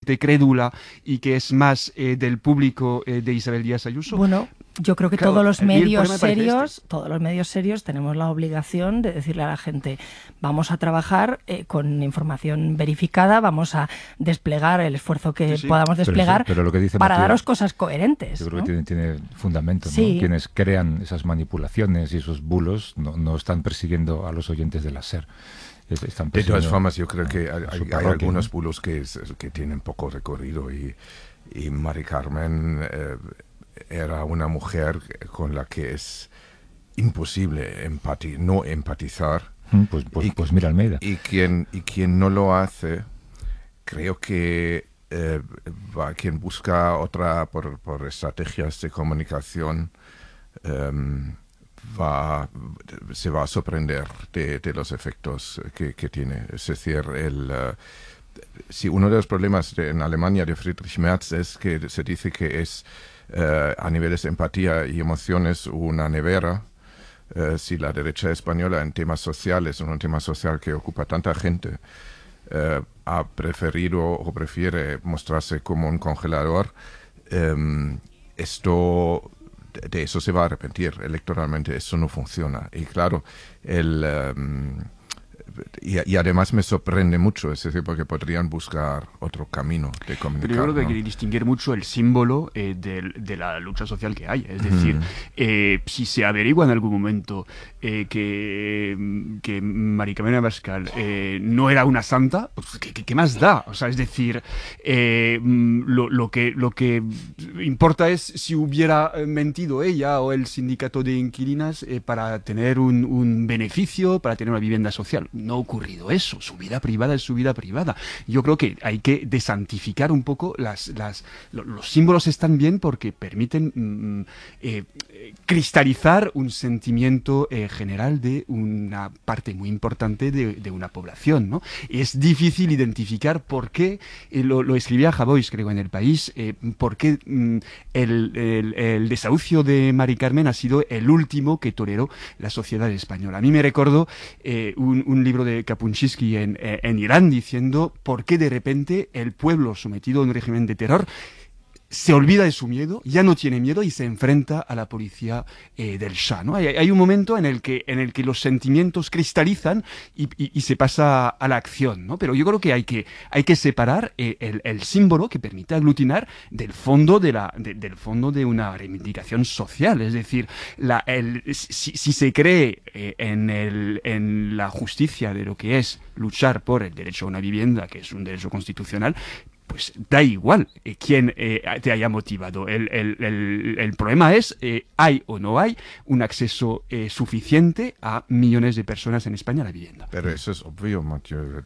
crédula y que es más del público de Isabel Díaz Ayuso. Bueno, yo creo que claro, todos los medios serios, tenemos la obligación de decirle a la gente, vamos a trabajar con información verificada, vamos a desplegar el esfuerzo que podamos desplegar pero lo que dice para Mathieu, daros cosas coherentes. Yo creo ¿no? que tiene fundamento, Sí. ¿no? Quienes crean esas manipulaciones y esos bulos no están persiguiendo a los oyentes de la SER. De todas formas, yo creo que hay algunos ¿no? bulos que tienen poco recorrido y Mari Carmen era una mujer con la que es imposible no empatizar. Pues mira Almeida. Y quien no lo hace, creo que quien busca otra por estrategias de comunicación se va a sorprender de los efectos que tiene. Es decir, uno de los problemas en Alemania de Friedrich Merz es que se dice que es a niveles de empatía y emociones una nevera. Si la derecha española en temas sociales, en un tema social que ocupa tanta gente, ha preferido o prefiere mostrarse como un congelador, de eso se va a arrepentir electoralmente. Eso no funciona. Y claro, y además me sorprende mucho, es decir, porque podrían buscar otro camino de comunicar. Pero yo creo que ¿no? hay que distinguir mucho el símbolo de la lucha social que hay. Es decir, si se averigua en algún momento que Mari Carmen Abascal no era una santa, pues ¿qué más da? O sea, es decir, lo que importa es si hubiera mentido ella o el sindicato de inquilinas para tener un beneficio, para tener una vivienda social. No ha ocurrido eso. Su vida privada es su vida privada. Yo creo que hay que desantificar un poco los símbolos. Están bien porque permiten cristalizar un sentimiento general de una parte muy importante de una población, ¿no? Es difícil identificar por qué, lo escribía Javois, creo, en El País, por qué el desahucio de Mari Carmen ha sido el último que toleró la sociedad española. A mí me recordó un libro de Kapuscinski en Irán diciendo por qué de repente el pueblo sometido a un régimen de terror se olvida de su miedo, ya no tiene miedo y se enfrenta a la policía del Shah, ¿no? Hay un momento en el que los sentimientos cristalizan y se pasa a la acción, ¿no? Pero yo creo que hay que separar el símbolo que permite aglutinar del fondo del fondo de una reivindicación social. Es decir, si se cree en la justicia de lo que es luchar por el derecho a una vivienda, que es un derecho constitucional, pues da igual quién te haya motivado. El problema es, ¿hay o no hay un acceso suficiente a millones de personas en España a la vivienda? Pero eso es obvio, Mathieu.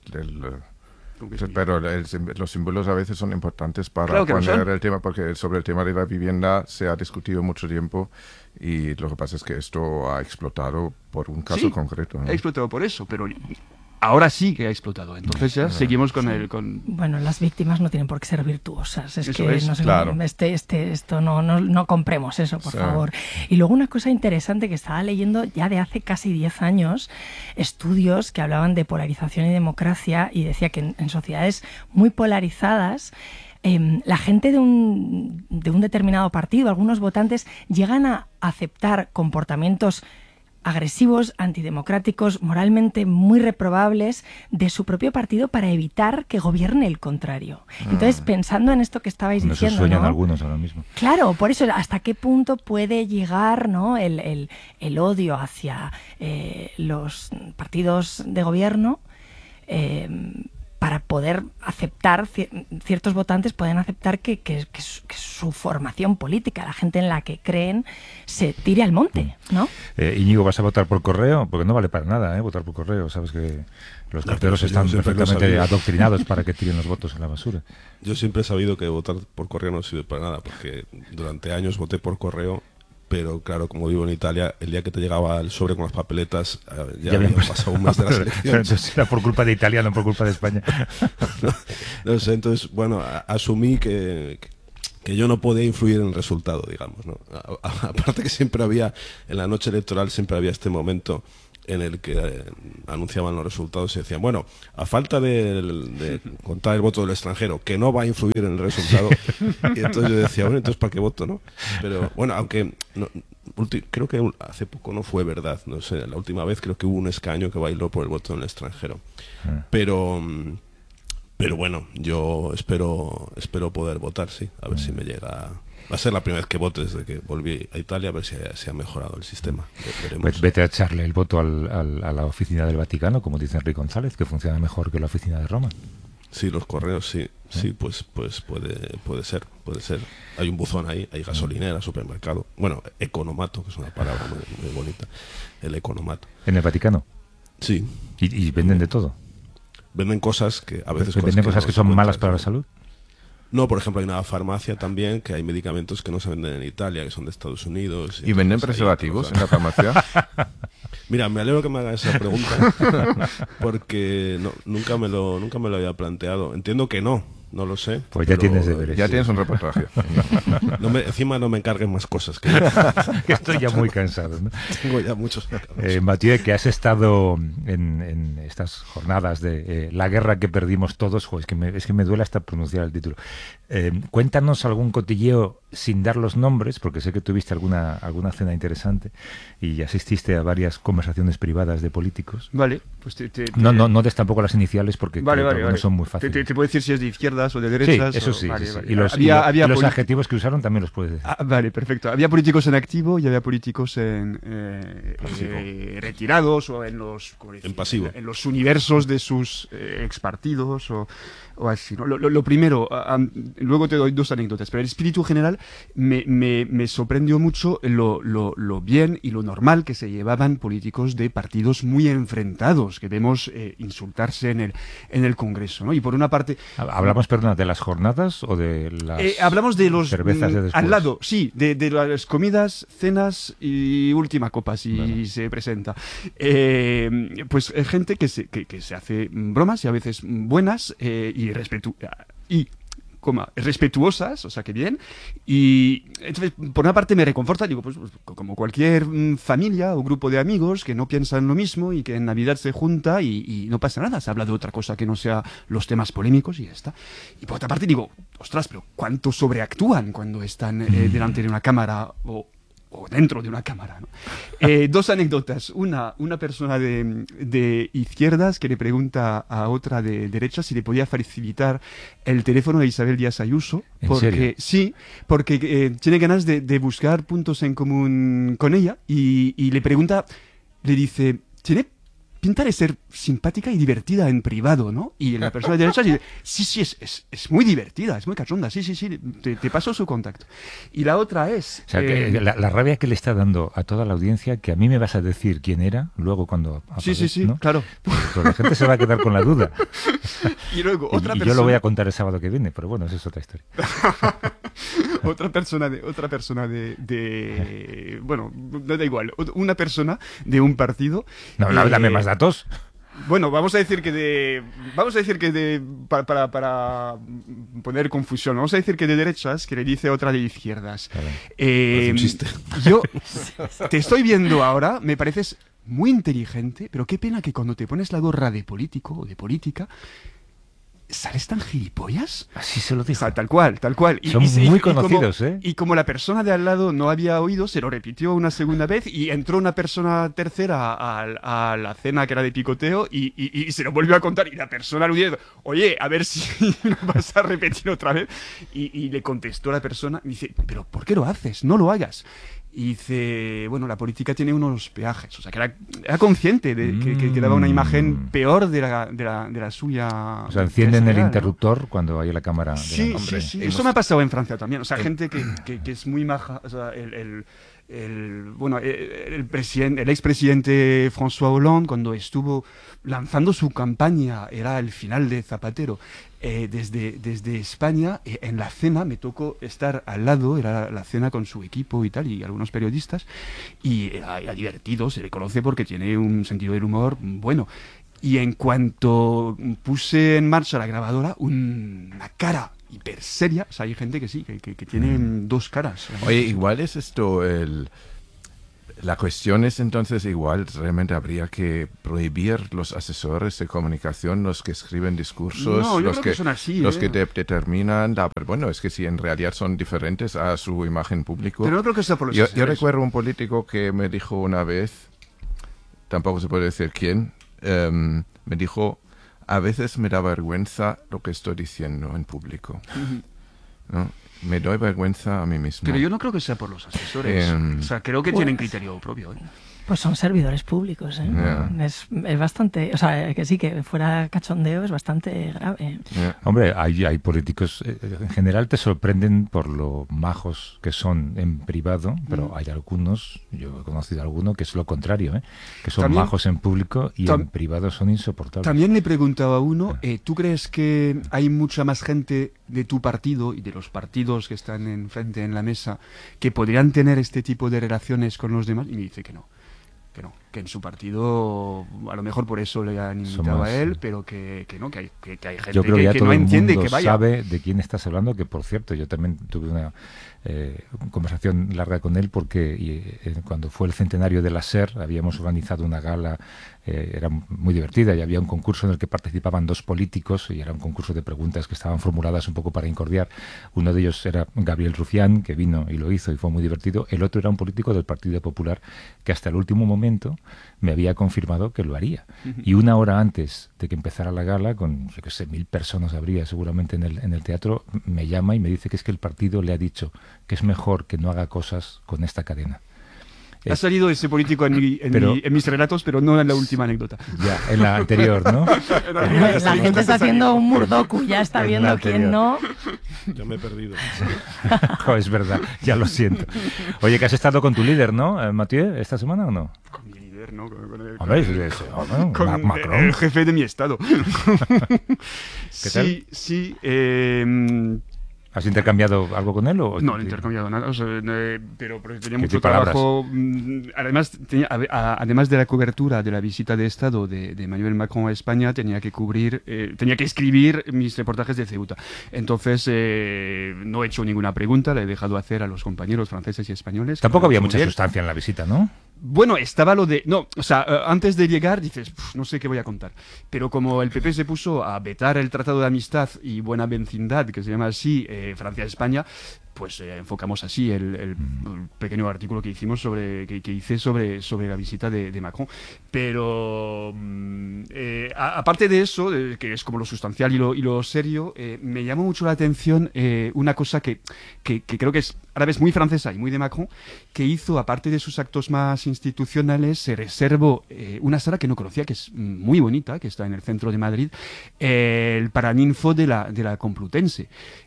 Pero los símbolos a veces son importantes para poner el tema, porque sobre el tema de la vivienda se ha discutido mucho tiempo y lo que pasa es que esto ha explotado por un caso concreto, ¿no? Ha explotado por eso, pero ahora sí que ha explotado. Entonces ya seguimos con Bueno, las víctimas no tienen por qué ser virtuosas. Claro. Esto no compremos eso, por favor. Y luego una cosa interesante que estaba leyendo ya de hace casi 10 años, estudios que hablaban de polarización y democracia, y decía que en sociedades muy polarizadas, la gente de un determinado partido, algunos votantes, llegan a aceptar comportamientos agresivos, antidemocráticos, moralmente muy reprobables de su propio partido para evitar que gobierne el contrario. Entonces, pensando en esto que estabais diciendo, eso sueñan ¿no? algunos ahora mismo. Claro, por eso, ¿hasta qué punto puede llegar, ¿no?, el odio hacia los partidos de gobierno para poder aceptar, ciertos votantes pueden aceptar que su formación política, la gente en la que creen, se tire al monte, ¿no? Íñigo, ¿vas a votar por correo? Porque no vale para nada, votar por correo. Sabes que los carteros están perfectamente adoctrinados para que tiren los votos en la basura. Yo siempre he sabido que votar por correo no sirve para nada, porque durante años voté por correo, pero claro, como vivo en Italia, el día que te llegaba el sobre con las papeletas, ya había pasado un mes de las elecciones. Entonces era por culpa de Italia, no por culpa de España. No sé, entonces, bueno, asumí que yo no podía influir en el resultado, digamos, ¿no? Aparte que siempre había, en la noche electoral, siempre había este momento en el que anunciaban los resultados y decían, bueno, a falta de contar el voto del extranjero, que no va a influir en el resultado. Y entonces yo decía, bueno, entonces ¿para qué voto, no? Pero bueno, aunque creo que hace poco no fue verdad, no sé, la última vez creo que hubo un escaño que bailó por el voto en el extranjero. Pero bueno, yo espero poder votar, sí, a ver si me llega. Va a ser la primera vez que vote desde que volví a Italia, a ver si se ha mejorado el sistema. Veremos. Vete a echarle el voto a la oficina del Vaticano, como dice Enrique González, que funciona mejor que la oficina de Roma. Sí, los correos, sí, pues puede ser. Hay un buzón ahí, hay gasolinera, supermercado. Bueno, economato, que es una palabra muy bonita, el economato. ¿En el Vaticano? Sí. ¿Y venden de todo? Venden cosas que a veces... ¿Venden cosas que son malas para la salud? No, por ejemplo, hay una farmacia también que hay medicamentos que no se venden en Italia, que son de Estados Unidos. ¿Y venden preservativos en la farmacia? Mira, me alegro que me hagas esa pregunta porque nunca me lo había planteado. Entiendo que no lo sé. Pues ya tienes deberes. Ya tienes un reportaje. Encima no me encarguen más cosas. Que estoy ya muy cansado, ¿no? Tengo ya muchos. Mathieu, que has estado en estas jornadas de la guerra que perdimos todos, es que me duele hasta pronunciar el título. Cuéntanos algún cotilleo sin dar los nombres, porque sé que tuviste alguna cena interesante y asististe a varias conversaciones privadas de políticos. Vale, pues No des tampoco las iniciales porque vale. son muy fáciles. Te puedo decir si es de izquierdas o de derechas. Sí, eso sí. Vale. Y los adjetivos que usaron también los puedes decir. Vale, perfecto. Había políticos en activo y había políticos en retirados o en los pasivo, en los universos de sus expartidos o así, ¿no? Lo primero, luego te doy dos anécdotas, pero el espíritu general me sorprendió mucho lo bien y lo normal que se llevaban políticos de partidos muy enfrentados, que vemos insultarse en el Congreso, ¿no? Y por una parte... ¿Hablamos, perdona, de las jornadas o de las hablamos de los cervezas de después? Al lado, sí, de las comidas, cenas y última copa, si se presenta. Pues gente que se hace bromas y a veces buenas respetuosas, o sea, que bien. Y entonces, por una parte me reconforta, digo, pues como cualquier familia o grupo de amigos que no piensan lo mismo y que en Navidad se junta y no pasa nada, se habla de otra cosa que no sea los temas polémicos y ya está. Y por otra parte digo, ostras, pero ¿cuánto sobreactúan cuando están delante de una cámara o dentro de una cámara, ¿no? Dos anécdotas. Una persona de izquierdas que le pregunta a otra de derechas si le podía facilitar el teléfono de Isabel Díaz Ayuso. ¿En serio? Sí, porque tiene ganas de buscar puntos en común con ella y le pregunta, le dice, ¿tiene pinta de ser simpática y divertida en privado, ¿no? Y la persona de derecha dice, sí, es muy divertida, es muy cachonda, sí, te paso su contacto. Y la otra es... O sea, que la rabia que le está dando a toda la audiencia, que a mí me vas a decir quién era, luego cuando... Sí, ¿no? claro. Pues la gente se va a quedar con la duda. Y luego otra persona... yo lo voy a contar el sábado que viene, pero bueno, esa es otra historia. otra persona bueno, no da igual, una persona de un partido... No, dame más datos. Bueno, vamos a decir que para poner confusión, vamos a decir que de derechas, que le dice otra de izquierdas. Yo te estoy viendo ahora, me pareces muy inteligente, pero qué pena que cuando te pones la gorra de político o de política, ¿sales tan gilipollas? Así se lo dijo. Tal cual. Son muy conocidos, ¿eh? Y como la persona de al lado no había oído, se lo repitió una segunda vez y entró una persona tercera a la cena que era de picoteo y se lo volvió a contar. Y la persona le dijo, oye, a ver si lo vas a repetir otra vez. Y le contestó la persona, y dice, ¿pero por qué lo haces? No lo hagas. Y dice, bueno, la política tiene unos peajes. O sea, que era consciente de que daba una imagen peor de la suya. O sea, encienden el interruptor, ¿no? Cuando hay la cámara. Sí. Eso me ha pasado en Francia también. O sea, gente que es muy maja. O sea, el expresidente François Hollande, cuando estuvo lanzando su campaña, era el final de Zapatero, desde España, en la cena me tocó estar al lado, era la cena con su equipo y tal, y algunos periodistas, y era divertido, se le conoce porque tiene un sentido del humor bueno. Y en cuanto puse en marcha la grabadora, una cara hiper seria, o sea, hay gente que sí, que tiene dos caras. Oye, igual es esto La cuestión es entonces igual, realmente habría que prohibir los asesores de comunicación, los que escriben discursos, No, yo los creo que son así, los que determinan, pero bueno, es que si en realidad son diferentes a su imagen pública. Pero no creo que sea por los Yo asesores. recuerdo un político que me dijo una vez, tampoco se puede decir quién, me dijo, a veces me da vergüenza lo que estoy diciendo en público. ¿No? Me doy vergüenza a mí mismo. Pero yo no creo que sea por los asesores. O sea, creo que tienen criterio propio. Pues son servidores públicos, ¿eh? Yeah. Es bastante, o sea, que sí, que fuera cachondeo es bastante grave. Yeah. Hombre, hay políticos, en general te sorprenden por lo majos que son en privado, pero hay algunos, yo he conocido a alguno que es lo contrario, que son También, majos en público y en privado son insoportables. También le preguntaba a uno, ¿tú crees que hay mucha más gente de tu partido y de los partidos que están enfrente en la mesa que podrían tener este tipo de relaciones con los demás? Y me dice que no. Que en su partido, a lo mejor por eso le han invitado a él, pero que no, que hay gente yo creo que, ya que todo no el entiende mundo que vaya. sabe de quién estás hablando, que por cierto, yo también tuve una conversación larga con él porque cuando fue el centenario de la SER habíamos organizado una gala, era muy divertida y había un concurso en el que participaban 2 políticos y era un concurso de preguntas que estaban formuladas un poco para incordiar. Uno de ellos era Gabriel Rufián, que vino y lo hizo y fue muy divertido. El otro era un político del Partido Popular que hasta el último momento me había confirmado que lo haría. Y una hora antes de que empezara la gala, con, yo qué sé, 1000 personas habría seguramente en el teatro, me llama y me dice que es que el partido le ha dicho que es mejor que no haga cosas con esta cadena. Ha salido ese político en mis relatos, pero no en la última anécdota. Ya, en la anterior, ¿no? La gente está haciendo un Murdoku, ya está viendo quién no. Yo me he perdido. Oh, es verdad, ya lo siento. Oye, que has estado con tu líder, ¿no, Mathieu, esta semana o no? Con mi líder, ¿no? Con Macron. El jefe de mi estado. ¿Qué tal? Sí. ¿Has intercambiado algo con él? O? No, no he intercambiado nada, o sea, pero tenía mucho palabras? trabajo. Además de la cobertura de la visita de Estado de Emmanuel Macron a España, tenía que escribir mis reportajes de Ceuta. Entonces, no he hecho ninguna pregunta, le he dejado hacer a los compañeros franceses y españoles. Tampoco había mucha sustancia en la visita, ¿no? Bueno, estaba lo de... No, o sea, antes de llegar dices, no sé qué voy a contar. Pero como el PP se puso a vetar el Tratado de Amistad y Buena Vecindad, que se llama así, Francia-España, pues enfocamos así el pequeño artículo que hicimos que hice sobre la visita de Macron. Pero aparte de eso, que es como lo sustancial y lo serio, me llamó mucho la atención una cosa que creo que es a la vez muy francesa y muy de Macron, que hizo, aparte de sus actos más institucionales, se reservó una sala que no conocía, que es muy bonita, que está en el centro de Madrid, el Paraninfo de la Complutense,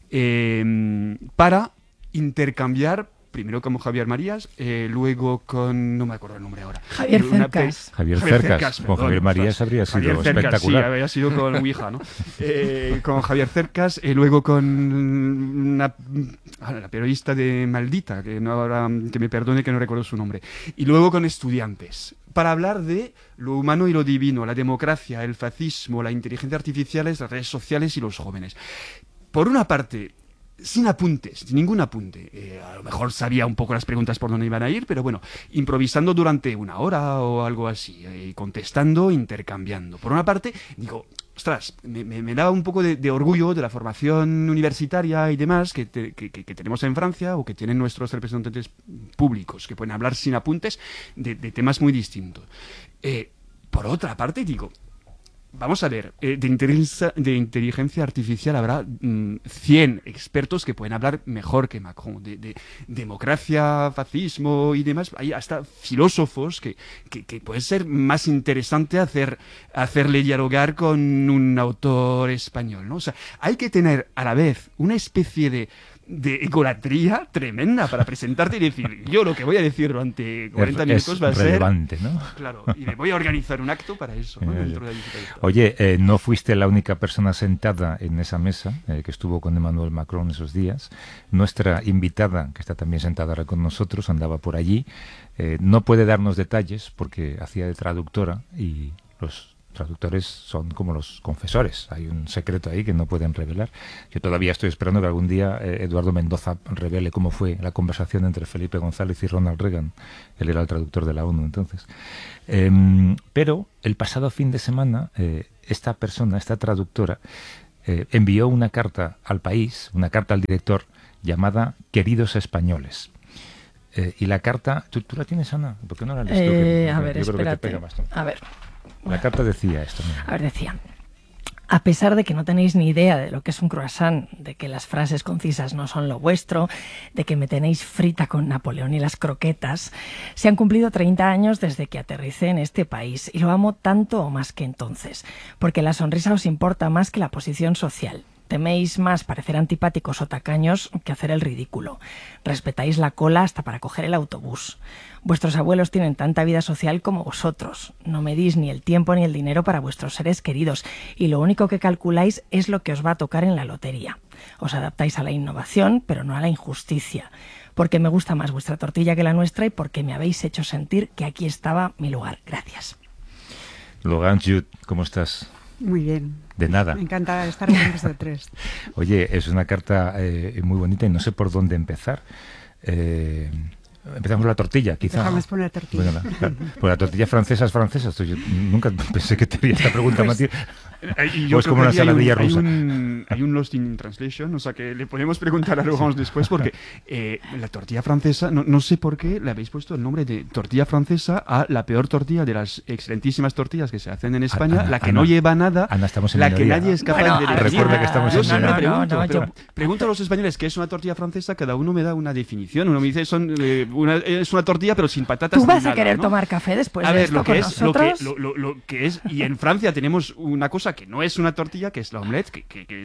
para intercambiar primero con Javier Marías, luego con... no me acuerdo el nombre ahora. Javier Cercas. Javier Cercas. Con Javier Marías habría sido espectacular. Sí, habría sido con Ouija, ¿no? Con Javier Cercas, luego con la periodista de Maldita, que me perdone que no recuerdo su nombre, y luego con estudiantes, para hablar de lo humano y lo divino, la democracia, el fascismo, la inteligencia artificial, las redes sociales y los jóvenes. Por una parte, sin apuntes, sin ningún apunte. A lo mejor sabía un poco las preguntas por dónde iban a ir, pero bueno, improvisando durante una hora o algo así, contestando, intercambiando. Por una parte, digo, ostras, me daba un poco de orgullo de la formación universitaria y demás que tenemos en Francia o que tienen nuestros representantes públicos, que pueden hablar sin apuntes de temas muy distintos. Por otra parte, digo, vamos a ver, de inteligencia artificial habrá 100 expertos que pueden hablar mejor que Macron. De democracia, fascismo y demás, hay hasta filósofos que puede ser más interesante hacerle dialogar con un autor español, ¿no? O sea, hay que tener a la vez una especie de egolatría tremenda para presentarte y decir, yo lo que voy a decir durante 40 minutos va a ser relevante, ¿no? Claro, y me voy a organizar un acto para eso, ¿no? Dentro de la visita. Oye, no fuiste la única persona sentada en esa mesa que estuvo con Emmanuel Macron esos días. Nuestra invitada, que está también sentada ahora con nosotros, andaba por allí. No puede darnos detalles porque hacía de traductora y los traductores son como los confesores. Hay un secreto ahí que no pueden revelar. Yo todavía estoy esperando que algún día Eduardo Mendoza revele cómo fue la conversación entre Felipe González y Ronald Reagan. Él era el traductor de la ONU entonces. Pero el pasado fin de semana, esta persona, esta traductora, envió una carta al país, una carta al director, llamada Queridos Españoles. Y la carta... ¿Tú la tienes, Ana? ¿Por qué no la lees? A ver, yo creo espérate. que te pega más. A ver. La carta decía esto. Mira. A ver, decía... A pesar de que no tenéis ni idea de lo que es un croissant, de que las frases concisas no son lo vuestro, de que me tenéis frita con Napoleón y las croquetas, se han cumplido 30 años desde que aterricé en este país y lo amo tanto o más que entonces, porque la sonrisa os importa más que la posición social. Teméis más parecer antipáticos o tacaños que hacer el ridículo. Respetáis la cola hasta para coger el autobús. Vuestros abuelos tienen tanta vida social como vosotros. No medís ni el tiempo ni el dinero para vuestros seres queridos y lo único que calculáis es lo que os va a tocar en la lotería. Os adaptáis a la innovación, pero no a la injusticia. Porque me gusta más vuestra tortilla que la nuestra y porque me habéis hecho sentir que aquí estaba mi lugar. Gracias. Logan Jude, ¿cómo estás? Muy bien. De nada. Encantada de estar con vosotros. Oye, es una carta muy bonita y no sé por dónde empezar. Empezamos por la tortilla, quizá. Déjame poner tortilla. Bueno, pues la tortilla francesa es francesa. Yo nunca pensé que te haría esta pregunta, Pues, Matías. Yo es creo como que una aquí saladilla rusa. hay un Lost in Translation, o sea que le podemos preguntar a Laurence después, porque la tortilla francesa, no sé por qué le habéis puesto el nombre de tortilla francesa a la peor tortilla de las excelentísimas tortillas que se hacen en España, Ana, la que no lleva nada, Ana, estamos en la que minoría. nadie es capaz Bueno, de decir. recuerda que estamos Yo en siempre minoría. pregunto, pero yo- pregunto a los españoles qué es una tortilla francesa, cada uno me da una definición. Uno me dice es una tortilla pero sin patatas. ¿Tú ni vas a nada, querer ¿no? tomar café después A de ver, esto lo que con es, nosotros? lo que es, y en Francia tenemos una cosa que no es una tortilla, que es la omelette, que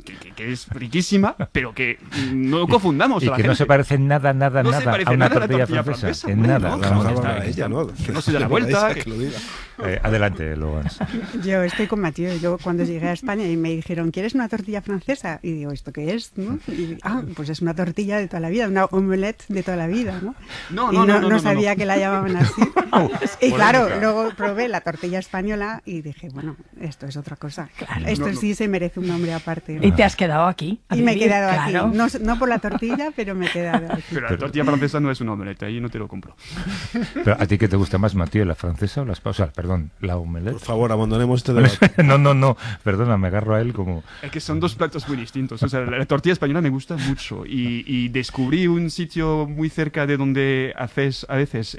es riquísima, pero que no confundamos Y a la que no gente. se parece nada No se parece a una nada a la tortilla tortilla francesa. francesa, En hombre, nada. no, Vamos, claro, está a bien. ella, ¿no? Que no se dé la vuelta. Que lo diga. Adelante, Logan. Yo estoy con Mathieu. Yo cuando llegué a España y me dijeron, ¿quieres una tortilla francesa? Y digo, ¿esto qué es? ¿No? Y, pues es una tortilla de toda la vida, una omelette de toda la vida, ¿no? No sabía que la llamaban así. Y claro, luego probé la tortilla española y dije, bueno, esto es otra cosa. Esto sí se merece un nombre aparte. Y te has quedado aquí. a Y me he vivir, quedado claro. aquí. No por la tortilla, pero me he quedado aquí. Pero la tortilla francesa no es una omelette, ahí no te lo compro. Pero, ¿a ti qué te gusta más, Matías, la francesa o la española? O sea, perdón, la omelette. Por favor, abandonemos este debate. No, perdona, me agarro a él como... Es que son dos platos muy distintos. O sea, la tortilla española me gusta mucho y descubrí un sitio muy cerca de donde haces a veces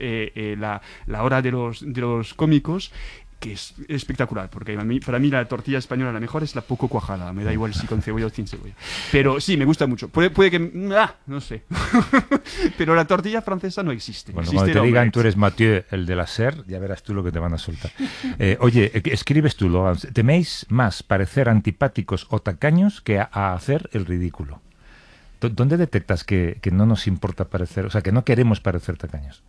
la hora de los cómicos, que es espectacular, porque para mí la tortilla española la mejor es la poco cuajada, me da igual si con cebolla o sin cebolla. Pero sí, me gusta mucho. Puede que... no sé. Pero la tortilla francesa no existe. Bueno, Existe cuando te la digan omelette. tú eres Mathieu, el de la SER, ya verás tú lo que te van a soltar. Oye, escribes tú, Logan, ¿teméis más parecer antipáticos o tacaños que a hacer el ridículo? ¿Dónde detectas que no nos importa parecer, o sea, que no queremos parecer tacaños?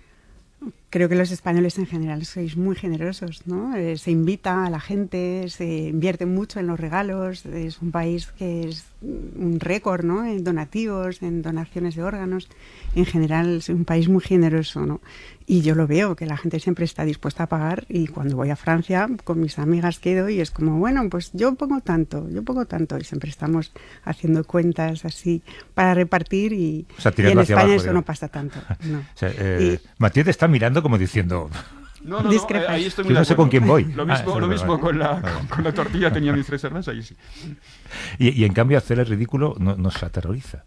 Creo que los españoles en general sois muy generosos, ¿no? Se invita a la gente, se invierte mucho en los regalos, es un país que es un récord, ¿no? En donativos, en donaciones de órganos. En general es un país muy generoso, ¿no? Y yo lo veo, que la gente siempre está dispuesta a pagar, y cuando voy a Francia con mis amigas quedo y es como, bueno, pues yo pongo tanto, y siempre estamos haciendo cuentas así para repartir y, O sea, y en tirando hacia España abajo, eso digamos. no pasa tanto, no. O sea, Y- Mathieu te está mirando como diciendo... No, Discrepa. ahí estoy Yo muy de no sé acuerdo. con quién voy. Lo Ah, mismo, es lo verdad. mismo con Vale. la tortilla, tenía mis reservas, ahí sí. Y en cambio hacer el ridículo nos aterroriza.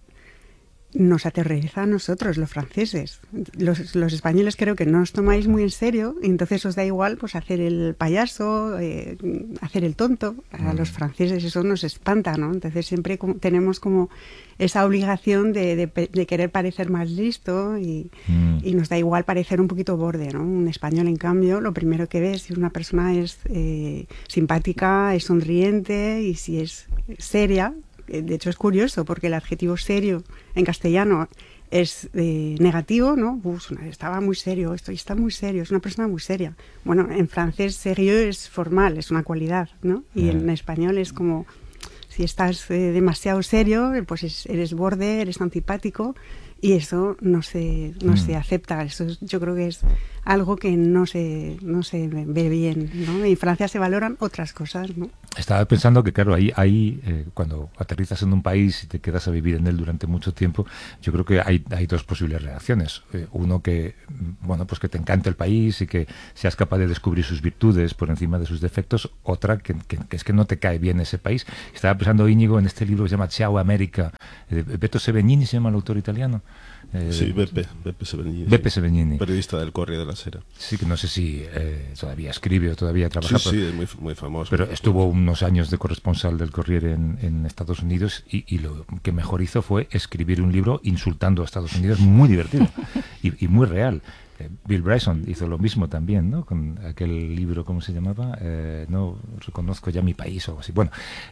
Nos aterroriza a nosotros, los franceses. Los españoles creo que no os tomáis muy en serio, y entonces os da igual pues hacer el payaso, hacer el tonto. A los franceses eso nos espanta, ¿no? Entonces siempre tenemos como esa obligación de querer parecer más listo y nos da igual parecer un poquito borde, ¿no? Un español, en cambio, lo primero que ves si una persona es simpática, es sonriente, y si es seria. De hecho es curioso porque el adjetivo serio en castellano es negativo, ¿no? Estaba muy serio, esto está muy serio, es una persona muy seria. Bueno, en francés sérieux es formal, es una cualidad, ¿no? Y en español es como, si estás demasiado serio, pues eres borde, eres antipático, Y eso no se acepta. Eso yo creo que es algo que no se ve bien, ¿no? En Francia se valoran otras cosas, ¿no? Estaba pensando que, claro, ahí cuando aterrizas en un país y te quedas a vivir en él durante mucho tiempo, yo creo que hay dos posibles reacciones. Uno que, bueno, pues que te encante el país y que seas capaz de descubrir sus virtudes por encima de sus defectos. Otra que es que no te cae bien ese país. Estaba pensando, Íñigo, en este libro que se llama Ciao América, de Beppe Severgnini, se llama el autor italiano. Sí, Beppe Severgnini. Beppe Severgnini. Periodista del Corriere della Sera. Sí, que no sé si todavía escribe o todavía trabaja. Sí, es muy, muy famoso. Pero estuvo unos años de corresponsal del Corriere en Estados Unidos y lo que mejor hizo fue escribir un libro insultando a Estados Unidos, muy divertido y muy real. Bill Bryson hizo lo mismo también, ¿no? Con aquel libro, ¿cómo se llamaba? No reconozco ya mi país o algo así. Bueno,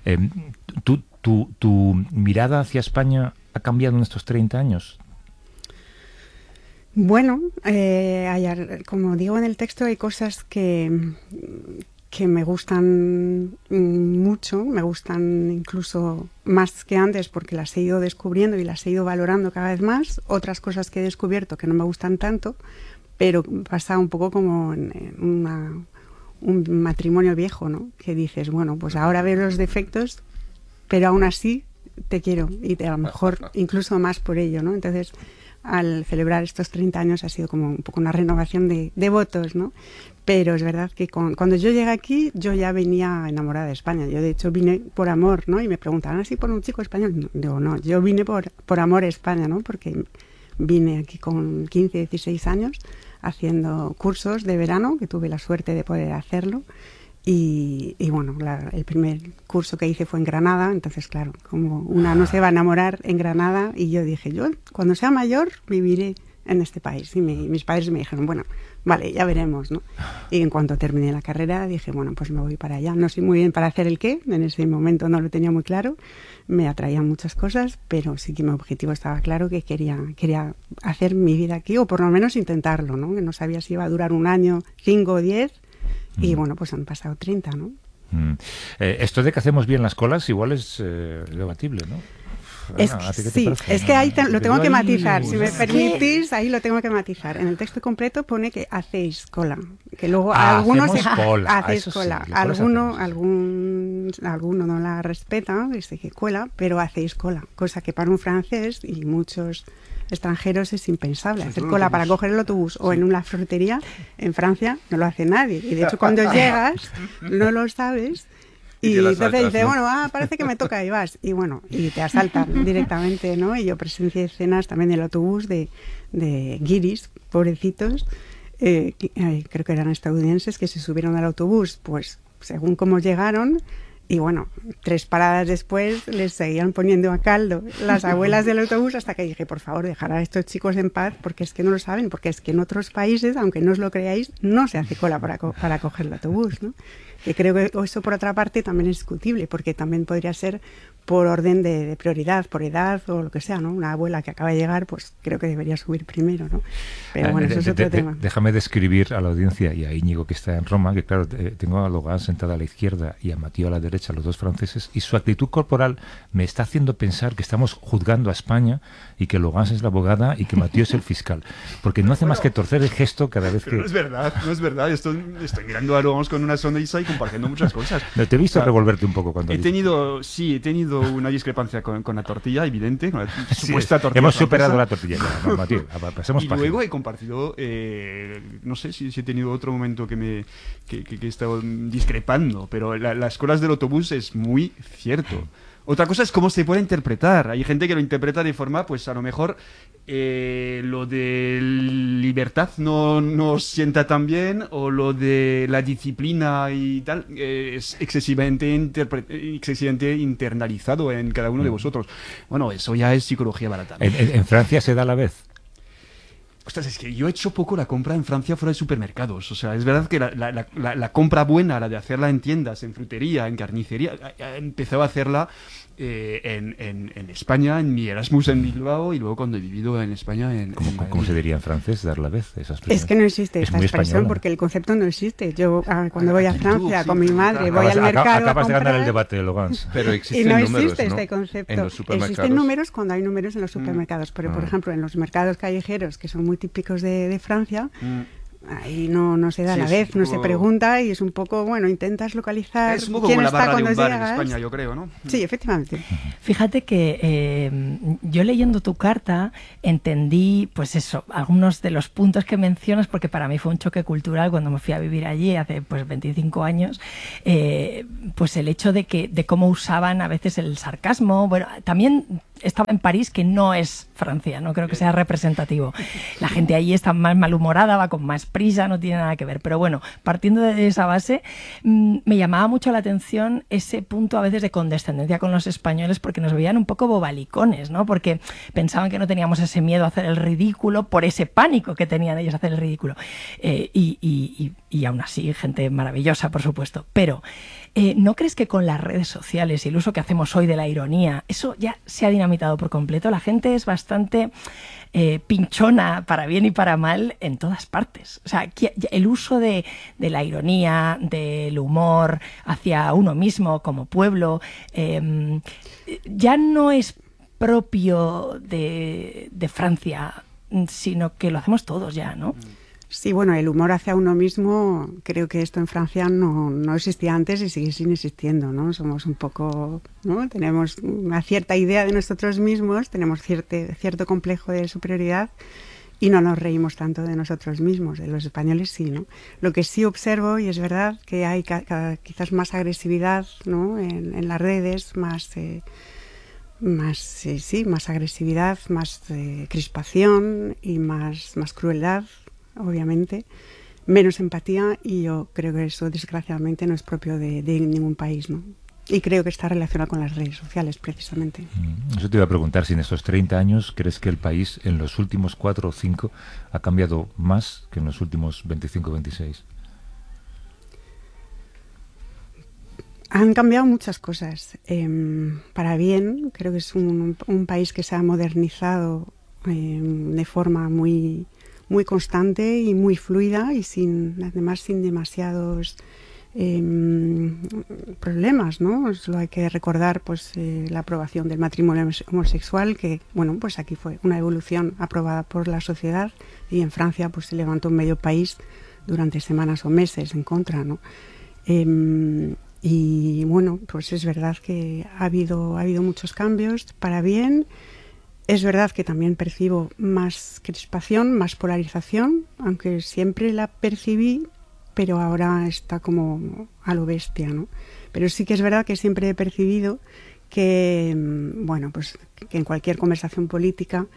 ¿tu mirada hacia España ha cambiado en estos 30 años? Bueno, como digo en el texto, hay cosas que me gustan mucho, me gustan incluso más que antes porque las he ido descubriendo y las he ido valorando cada vez más. Otras cosas que he descubierto que no me gustan tanto, pero pasa un poco como en un matrimonio viejo, ¿no? Que dices, bueno, pues ahora veo los defectos, pero aún así te quiero y a lo mejor incluso más por ello, ¿no? Entonces, al celebrar estos 30 años ha sido como un poco una renovación de votos, ¿no? Pero es verdad que cuando yo llegué aquí, yo ya venía enamorada de España. Yo, de hecho, vine por amor, ¿no? Y me preguntaban, ¿así por un chico español? Digo, no, yo vine por amor a España, ¿no? Porque vine aquí con 15, 16 años haciendo cursos de verano, que tuve la suerte de poder hacerlo. Y bueno, el primer curso que hice fue en Granada, entonces claro, como una no se va a enamorar en Granada, y yo dije, yo cuando sea mayor viviré en este país. Y mis padres me dijeron, bueno, vale, ya veremos, ¿no? Y en cuanto terminé la carrera dije, bueno, pues me voy para allá. No sé muy bien para hacer el qué, en ese momento no lo tenía muy claro, me atraían muchas cosas, pero sí que mi objetivo estaba claro, que quería hacer mi vida aquí, o por lo menos intentarlo, ¿no? Que no sabía si iba a durar un año, 5 o 10, y bueno, pues han pasado 30, ¿no? Esto de que hacemos bien las colas igual es debatible, ¿no? Sí, es que ahí lo tengo que matizar, si me permitís, ahí lo tengo que matizar. En el texto completo pone que hacéis cola, que luego algunos hacéis cola, sí, alguno no la respeta, dice que cuela, pero hacéis cola, cosa que para un francés y muchos extranjeros es impensable. Hacer cola para coger el autobús o en una frutería en Francia no lo hace nadie, y de hecho cuando llegas no lo sabes. Y entonces dice, bueno, parece que me toca, y vas. Y bueno, y te asaltan directamente, ¿no? Y yo presencié escenas también en el autobús de guiris, pobrecitos, creo que eran estadounidenses, que se subieron al autobús, pues según cómo llegaron, y bueno, 3 paradas después les seguían poniendo a caldo las abuelas del autobús, hasta que dije, por favor, dejar a estos chicos en paz, porque es que no lo saben, porque es que en otros países, aunque no os lo creáis, no se hace cola para coger el autobús, ¿no? Que creo que eso, por otra parte, también es discutible, porque también podría ser por orden de prioridad, por edad o lo que sea, ¿no? Una abuela que acaba de llegar, pues creo que debería subir primero, ¿no? Pero bueno, eso es otro tema. Déjame describir a la audiencia y a Íñigo, que está en Roma, que claro, tengo a Logan sentada a la izquierda y a Mathieu a la derecha, los dos franceses, y su actitud corporal me está haciendo pensar que estamos juzgando a España y que Logan es la abogada y que Mathieu es el fiscal, porque no hace más que torcer el gesto cada vez que... No es verdad, estoy mirando a Logan con una sonrisa y compartiendo muchas cosas. No, te he visto revolverte un poco cuando... He tenido una discrepancia con la tortilla, evidente, con la supuesta tortilla. Hemos superado la tortilla ya, no, Mathieu, pasemos y página. luego he compartido, no sé si he tenido otro momento que he estado discrepando, pero las colas del autobús es muy cierto. Otra cosa es cómo se puede interpretar. Hay gente que lo interpreta de forma, pues a lo mejor lo de libertad no sienta tan bien, o lo de la disciplina y tal es excesivamente internalizado en cada uno de vosotros. Bueno, eso ya es psicología barata. ¿En Francia se da a la vez? Ostras, es que yo he hecho poco la compra en Francia fuera de supermercados. O sea, es verdad que la compra buena, la de hacerla en tiendas, en frutería, en carnicería, he empezado a hacerla en España, en mi Erasmus en Bilbao y luego cuando he vivido en España en Madrid. ¿Cómo se diría en francés, dar la vez? Esa expresión. Es que no existe esta expresión porque el concepto no existe. Yo cuando voy a Francia con mi madre, voy al mercado acabas de ganar el debate, Logans. Pero existen y no números, existe ¿no? este concepto. En los supermercados. Existen números cuando hay números en los supermercados, pero por ejemplo en los mercados callejeros, que son muy típicos de Francia, ahí no se da la vez, no se pregunta y es un poco, bueno, intentas localizar es un poco quién como la está barra de cuando un bar llegas. en España, yo creo, ¿no? Sí, efectivamente. Fíjate que yo leyendo tu carta entendí, pues eso, algunos de los puntos que mencionas, porque para mí fue un choque cultural cuando me fui a vivir allí hace pues 25 años, pues el hecho de cómo usaban a veces el sarcasmo. Bueno, también estaba en París, que no es Francia, no creo que sea representativo. La gente allí está más malhumorada, va con más prisa, no tiene nada que ver. Pero bueno, partiendo de esa base, me llamaba mucho la atención ese punto a veces de condescendencia con los españoles, porque nos veían un poco bobalicones, ¿no? Porque pensaban que no teníamos ese miedo a hacer el ridículo por ese pánico que tenían ellos a hacer el ridículo. Y aún así, gente maravillosa, por supuesto. Pero ¿no crees que con las redes sociales y el uso que hacemos hoy de la ironía, eso ya se ha dinamitado por completo? La gente es bastante pinchona, para bien y para mal, en todas partes. O sea, el uso de la ironía, del humor hacia uno mismo como pueblo, ya no es propio de Francia, sino que lo hacemos todos ya, ¿no? Sí, bueno, el humor hacia uno mismo, creo que esto en Francia no existía antes y sigue sin existiendo, ¿no? Somos un poco, ¿no? Tenemos una cierta idea de nosotros mismos, tenemos cierto complejo de superioridad y no nos reímos tanto de nosotros mismos. De los españoles sí, ¿no? Lo que sí observo, y es verdad, que hay quizás más agresividad, ¿no? En las redes, más agresividad, más crispación y más crueldad, obviamente, menos empatía, y yo creo que eso desgraciadamente no es propio de ningún país, ¿no? Y creo que está relacionado con las redes sociales, precisamente. Eso te iba a preguntar, si en estos 30 años crees que el país en los últimos 4 o 5 ha cambiado más que en los últimos 25 o 26. Han cambiado muchas cosas. Para bien, creo que es un país que se ha modernizado de forma muy constante y muy fluida y además sin demasiados problemas, ¿no? Solo hay que recordar pues la aprobación del matrimonio homosexual, que bueno, pues aquí fue una evolución aprobada por la sociedad, y en Francia pues se levantó un medio país durante semanas o meses en contra, ¿no? Y bueno, pues es verdad que ha habido muchos cambios para bien. Es verdad que también percibo más crispación, más polarización, aunque siempre la percibí, pero ahora está como a lo bestia, ¿no? Pero sí que es verdad que siempre he percibido que, bueno, pues que en cualquier conversación política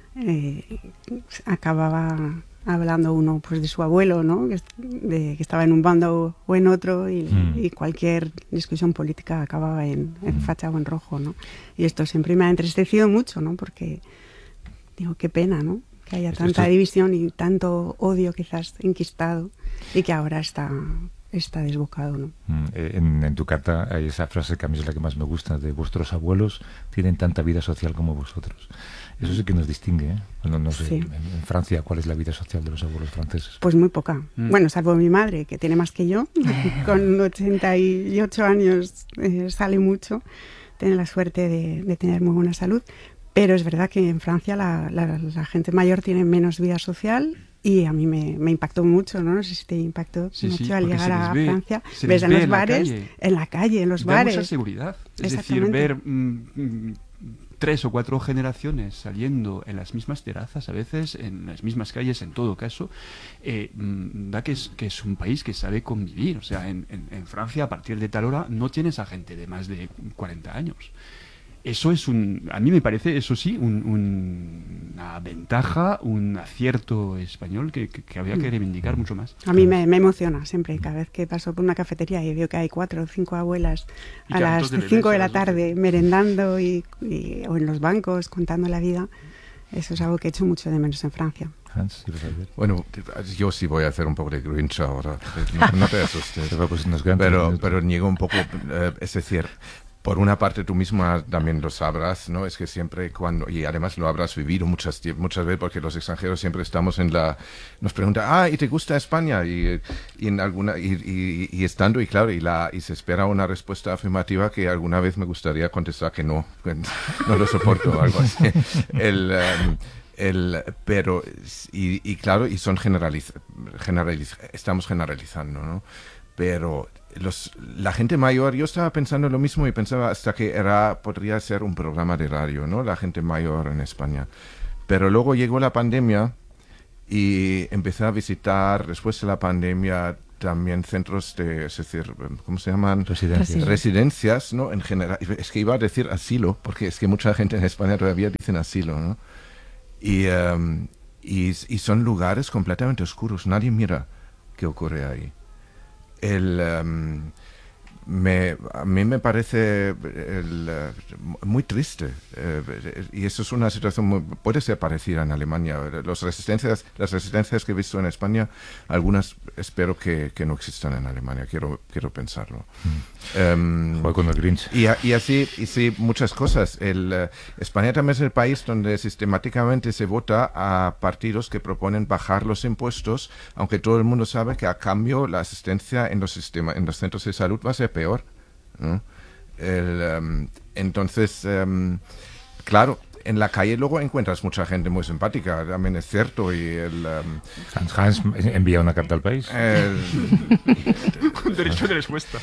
acababa hablando uno pues de su abuelo, ¿no? Que estaba en un bando o en otro, y cualquier discusión política acababa en facha o en rojo, ¿no? Y esto siempre me ha entristecido mucho, ¿no? Porque digo, qué pena, ¿no? Que haya tanta división y tanto odio quizás enquistado y que ahora está desbocado, ¿no? En tu carta hay esa frase que a mí es la que más me gusta, de vuestros abuelos tienen tanta vida social como vosotros. Eso sí que nos distingue, ¿eh? Bueno, no sé, sí. En Francia, ¿cuál es la vida social de los abuelos franceses? Pues muy poca. Bueno, salvo mi madre, que tiene más que yo, con 88 años sale mucho, tiene la suerte de tener muy buena salud, pero es verdad que en Francia la gente mayor tiene menos vida social. Y a mí me impactó mucho, ¿no? No sé si te impactó mucho al llegar a Francia. Ves en los bares, en la calle, en los bares. Da mucha seguridad. Es decir, ver 3 o 4 generaciones saliendo en las mismas terrazas, a veces en las mismas calles, en todo caso, da que es un país que sabe convivir. O sea, en Francia, a partir de tal hora, no tienes a gente de más de 40 años. Eso es a mí me parece, eso sí, una ventaja, un acierto español que había que reivindicar mucho más. A mí me emociona siempre, cada vez que paso por una cafetería y veo que hay 4 o 5 abuelas a las 5 de la tarde merendando o en los bancos contando la vida. Eso es algo que echo mucho de menos en Francia. Hans, bueno, yo sí voy a hacer un poco de Grinch ahora, no te asustes. Pues pero niego un poco, es decir, por una parte tú misma también lo sabrás, ¿no? Es que siempre y además lo habrás vivido muchas veces, porque los extranjeros siempre estamos nos preguntan, ¿y te gusta España? Y en alguna, y estando, y claro, y se espera una respuesta afirmativa que alguna vez me gustaría contestar que no lo soporto, o algo así. Pero, y claro, y son estamos generalizando, ¿no? Pero la gente mayor, yo estaba pensando lo mismo y pensaba hasta que podría ser un programa de radio, ¿no? La gente mayor en España. Pero luego llegó la pandemia y empecé a visitar, después de la pandemia, también centros es decir, ¿cómo se llaman? Residencias, ¿no? En general, es que iba a decir asilo, porque es que mucha gente en España todavía dicen asilo, ¿no? Y son lugares completamente oscuros, nadie mira qué ocurre ahí. A mí me parece muy triste, y eso es una situación puede ser parecida en Alemania. Las resistencias que he visto en España, algunas espero que no existan en Alemania, quiero pensarlo. Fue con el Grinch. Y así muchas cosas. España también es el país donde sistemáticamente se vota a partidos que proponen bajar los impuestos, aunque todo el mundo sabe que a cambio la asistencia en los centros de salud va a ser peor, ¿no? Entonces, claro, en la calle luego encuentras mucha gente muy simpática, también es cierto. Y Hans envía una carta al país. Con derecho de respuesta.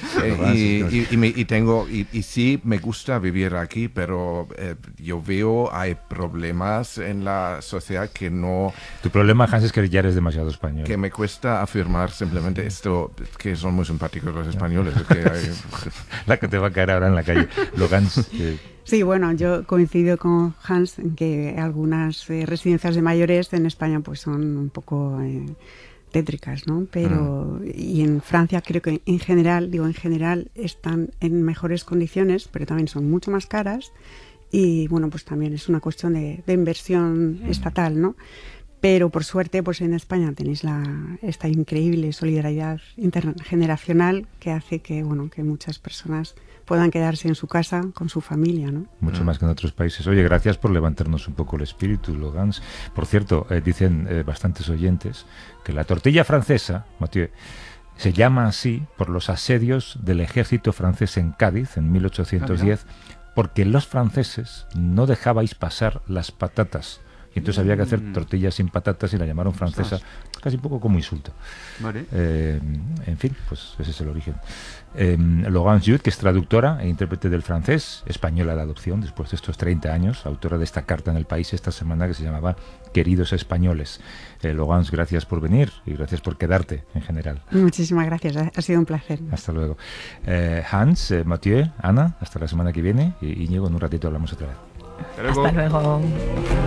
Y sí me gusta vivir aquí, pero yo veo hay problemas en la sociedad que no... Tu problema, Hans, es que ya eres demasiado español. Que me cuesta afirmar simplemente esto, que son muy simpáticos los españoles. La que te va a caer ahora en la calle. Logans... Sí, bueno, yo coincido con Hans en que algunas residencias de mayores en España pues son un poco tétricas, ¿no? Pero y en Francia creo que en general están en mejores condiciones, pero también son mucho más caras y bueno, pues también es una cuestión de inversión estatal, ¿no? Pero por suerte, pues en España tenéis esta increíble solidaridad intergeneracional que hace que muchas personas puedan quedarse en su casa con su familia, ¿no? Mucho más que en otros países. Oye, gracias por levantarnos un poco el espíritu, Logans. Por cierto, dicen bastantes oyentes que la tortilla francesa, Mathieu, se llama así por los asedios del ejército francés en Cádiz en 1810, porque los franceses no dejabais pasar las patatas. Y entonces había que hacer tortillas sin patatas y la llamaron francesa, casi un poco como insulto. Vale. En fin, pues ese es el origen. Logans Youth, que es traductora e intérprete del francés, española de adopción después de estos 30 años, autora de esta carta en El País esta semana que se llamaba Queridos Españoles. Logans, gracias por venir y gracias por quedarte en general. Muchísimas gracias, ha sido un placer. Hasta luego. Hans, Mathieu, Ana, hasta la semana que viene, y Íñigo, en un ratito hablamos otra vez. Hasta luego.